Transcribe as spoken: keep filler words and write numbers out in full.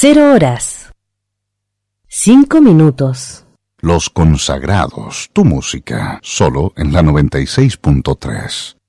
Cero horas. Cinco minutos. Los Consagrados, tu música, solo en la noventa y seis punto tres.